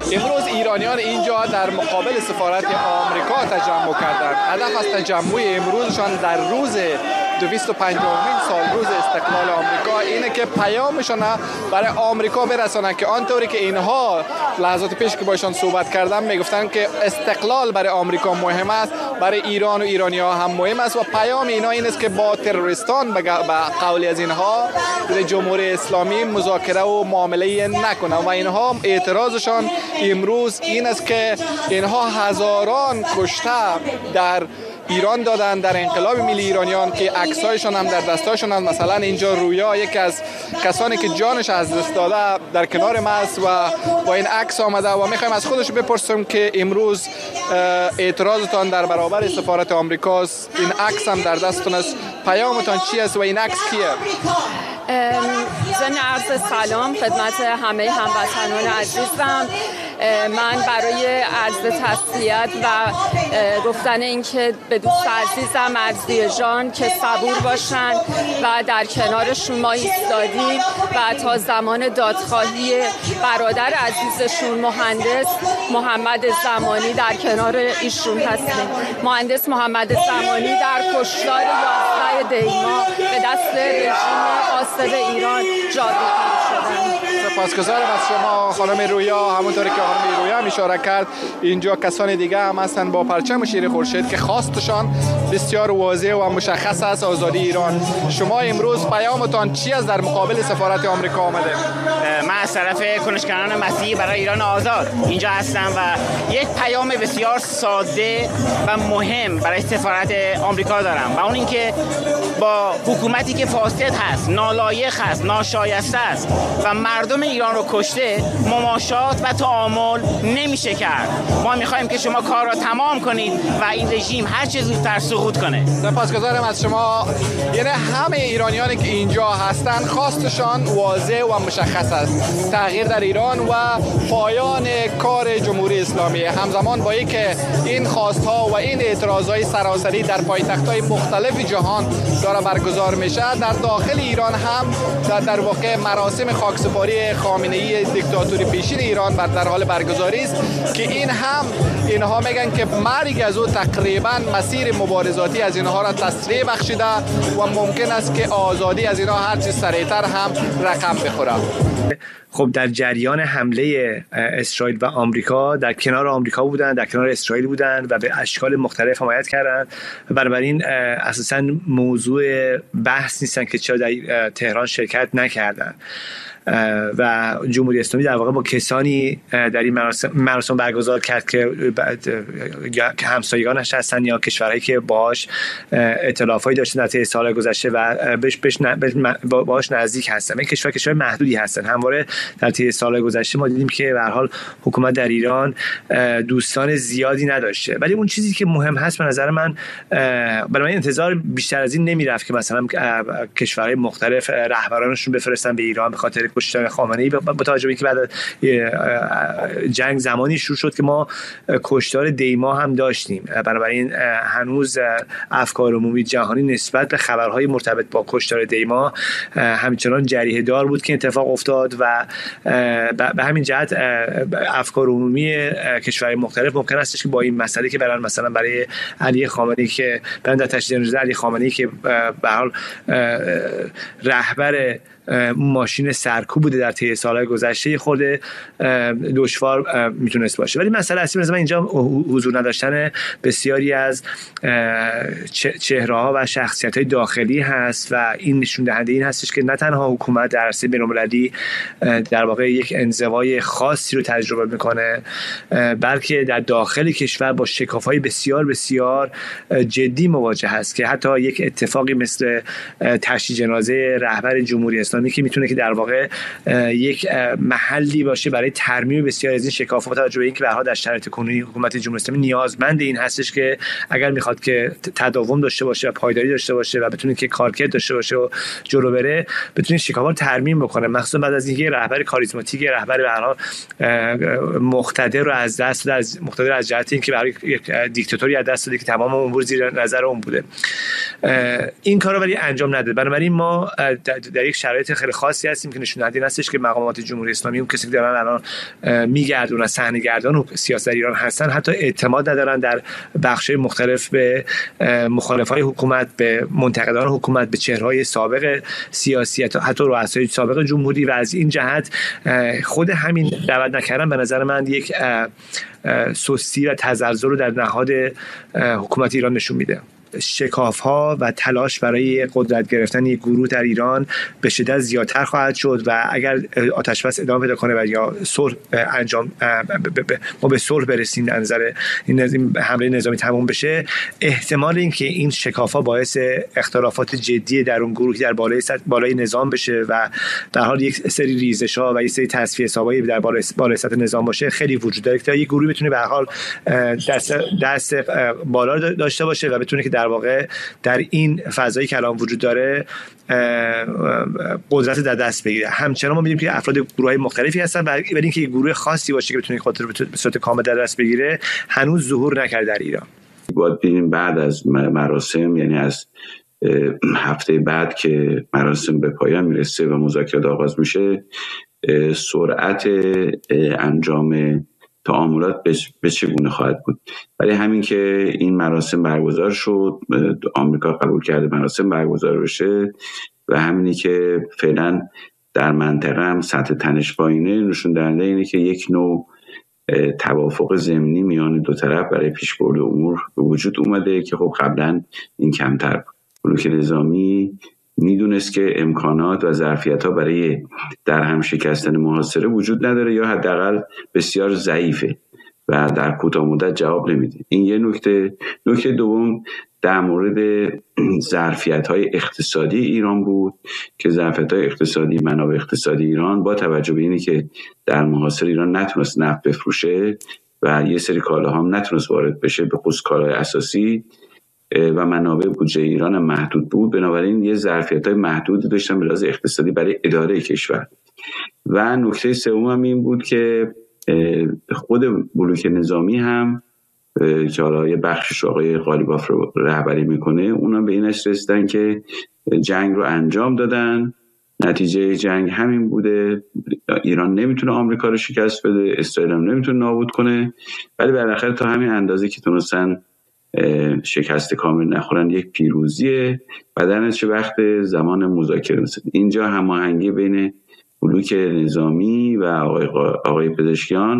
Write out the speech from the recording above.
امروز ایرانیان اینجا در مقابل سفارت آمریکا تجمع کردند. هدف از تجمع امروزشان در روز 250مین سال روز استقلال آمریکا اینه که پیامشون برای آمریکا برسونن که آنطوری که اینها لحظات پیش که باشون صحبت کردم میگفتن که استقلال برای آمریکا مهم است، برای ایران و ایرانی‌ها هم مهم است و پیام اینا این است که با تروریستان به قولی از اینها جمهوری اسلامی مذاکره و معامله نکنه و اینها اعتراضشان امروز این است که اینها هزاران کشته در ایران دادن در انقلاب ملی ایرانیان که عکسایشون هم در دستاشون هم. مثلا اینجا رویا یکی از کسانی که جانش از دست داده در کنار ما است و با این عکس آمده و میخوایم از خودش بپرسیم که امروز اعتراضتان در برابر سفارت آمریکاست، این عکس هم در دستتون است، پیامتان چی است و این عکس کیه؟ ضمن عرض سلام خدمت همه هموطنان عزیزم. من برای عرض تسلیت و گفتن اینکه به دوست عزیزم مرضیه جان که صبور باشن و در کنارشون ما ایستادیم و تا زمان دادخواهی برادر عزیزشون مهندس محمد زمانی در کنار ایشون هستیم. مهندس محمد زمانی در کشتار 11 دی‌ماه به دست رژیم غاصب ایران جاودان شدند. سپاسگزارم از شما خانم رویا. همونطوری که خانم رویا هم اشاره کرد اینجا کسان دیگه هم هستن با پرچم شیر خورشید که خواستشان بسیار واضح و مشخص است، آزادی ایران. شما امروز پیامتان چی است در مقابل سفارت آمریکا آمده؟ من از طرف کنشگران مسیحی برای ایران آزاد اینجا هستم و یک پیام بسیار ساده و مهم برای سفارت آمریکا دارم و اون این که با حکومتی که فاسد هست، نالایق هست، ناشایسته است و مردم ایران رو کشته مماشات و تعامل نمیشه کرد. ما میخوایم که شما کار را تمام کنید و این رژیم هر چه زودتر سقوط کنه. سپاسگزارم از شما. یعنی همه ایرانیانی که اینجا هستن خواستشان واضح و مشخص است، تغییر در ایران و پایان کار جمهوری اسلامی. همزمان با اینکه این خواستها و این اعتراضهای سراسری در پایتخت‌های مختلف جهان داره برگزار میشه، در داخل ایران هم در واقع مراسم خاکسپاری خامنه‌ای دیکتاتوری پیشین ایران در حال برگزاری است که این هم اینها میگن که مرگ از او تقریبا مسیر مبارزاتی از اینها را تسریع بخشیده و ممکن است که آزادی از اینها هر چیز سریعتر هم رقم بخوره. خب در جریان حمله اسرائیل و آمریکا در کنار آمریکا بودن، در کنار اسرائیل بودن و به اشکال مختلف حمایت کردند. بنابراین اساساً موضوع بحث نیستن که چرا در تهران شرکت نکردن و جمهوری اسلامی در واقع با کسانی در این مراسم برگزار کرد که همسایگانش هستن یا کشورهایی که باهاش ائتلافایی داشتن در طی سال گذشته و باهاش نزدیک هستن. این کشور محدودی هستن. همواره در طی سال گذشته ما دیدیم که به هر حال حکومت در ایران دوستان زیادی نداشته، ولی اون چیزی که مهم هست به نظر من، برای من انتظار بیشتر از این نمیرفت که مثلا کشورهای مختلف رهبرانشون بفرستن به ایران به خاطر کشتن خامنه‌ای، با توجه به اینکه بعد جنگ زمانی شروع شد که ما کشتار دی‌ماه هم داشتیم. بنابراین هنوز افکار عمومی جهانی نسبت به خبرهای مرتبط با کشتار دی‌ماه همچنان جریحه دار بود که اتفاق افتاد و به همین جهت افکار عمومی کشورهای مختلف ممکن است که با این مسئله که مثلا برای علی خامنه‌ای که در تشییع جنازه علی خامنه‌ای که به حال رهبر ماشین سرکوب بوده در طی سالهای گذشته خورده دشوار میتونست باشه. ولی مسئله اصلی مثلا اینجا حضور نداشتن بسیاری از چهره‌ها و شخصیت‌های داخلی هست و این نشون دهنده این هستش که نه تنها حکومت در عرصه بین‌المللی در واقع یک انزوای خاصی رو تجربه میکنه، بلکه در داخل کشور با شکاف‌های بسیار بسیار جدی مواجه هست که حتی یک اتفاقی مثل تشییع جنازه رهبر جمهوری اسلامی که میتونه که در واقع یک محلی باشه برای ترمیم بسیار از این شکافات، با توجه به اینکه به هر حال در شرایط کنونی حکومت جمهوری اسلامی نیازمند این هستش که اگر میخواد که تداوم داشته باشه و پایداری داشته باشه و بتونه که کارکرد داشته باشه و جلو بره، بتونه شکافات ترمیم بکنه، مخصوصا بعد از اینکه رهبر کاریزماتیک، رهبر به هر حال مقتدر رو از دست داده، از مقتدر از جهت اینکه برای یک دیکتاتوری از دست داده که تمام امور زیر نظر اون بوده. این کارو ولی انجام نداد. بنابراین ما در یک شرایط شرایط خیلی خاصی هستیم که نشون دهنده این هستش که مقامات جمهوری اسلامی اون کسی که دارن الان میگردونن صحنه‌گردان و سیاست در ایران هستن حتی اعتماد ندارن در بخش‌های مختلف به مخالفای حکومت، به منتقدان حکومت، به چهره‌های سابق سیاسی، حتی رؤسای سابق جمهوری. و از این جهت خود همین دعوت نکردن به نظر من یک سستی و تزلزل رو در نهاد حکومت ایران نشون میده. شکاف‌ها و تلاش برای قدرت گرفتن یک گروه در ایران به شدت زیادتر خواهد شد و اگر آتش‌بس ادامه پیدا کنه و یا صلح انجام ما به صلح برسیم در نظر این حمله نظامی تموم بشه، احتمال اینکه این شکاف‌ها باعث اختلافات جدی در اون گروه در بالای نظام بشه و در حال یک سری ریزش‌ها و یک سری تصفیه حسابایی در بالای سطح نظام باشه خیلی وجود داره که یک گروهی بتونه به هر حال دست بالا داشته باشه و بتونه که در واقع در این فضایی که الان وجود داره قدرت در دست بگیره. همچنان ما می‌بینیم که افراد گروه‌های مختلفی هستن ولی اینکه یک گروه خاصی باشه که بتونه خاطر به صورت کامل در دست بگیره هنوز ظهور نکرده در ایران. باید ببینیم بعد از مراسم، یعنی از هفته بعد که مراسم به پایان میرسه و مذاکرات آغاز میشه، سرعت انجام تعاملات به چگونه خواهد بود. ولی همین که این مراسم برگزار شد، آمریکا قبول کرده مراسم برگزار بشه و همینی که فعلا در منطقه هم سطح تنش پایینه، نشون دهنده اینه که یک نوع توافق ضمنی میان دو طرف برای پیشبرد امور به وجود اومده که خب قبلا این کمتر بود. بلوک نظامی میدونست که امکانات و ظرفیت‌ها برای در هم شکستن محاصره وجود نداره یا حداقل بسیار ضعیفه و در کوتاه مدت جواب نمیده. این یه نکته. نکته دوم در مورد ظرفیت‌های اقتصادی ایران بود که ظرفیت‌های اقتصادی، منابع اقتصادی ایران با توجه به اینی که در محاصره ایران نتونست نفت بفروشه و یه سری کالاها هم نتونست وارد بشه، به خصوص کالای اساسی، و منابع بودجه ایران هم محدود بود، بنابراین یه ظرفیت‌های محدودی داشتن به لحاظ اقتصادی برای اداره کشور. و نکته سوم هم این بود که خود بلوک نظامی هم که حالا یه بخشش آقای قالیباف رو رهبری میکنه، اونا به اینش رسیدن که جنگ رو انجام دادن، نتیجه جنگ همین بوده، ایران نمیتونه آمریکا رو شکست بده، اسرائیل هم نمیتونه نابود کنه، ولی بالاخره تا همین اندازه که تونستن شکست کامل نخورن یک پیروزیه و در نتیجه وقت زمان مذاکره رسید. اینجا هماهنگی بین بلوک نظامی و آقای پزشکیان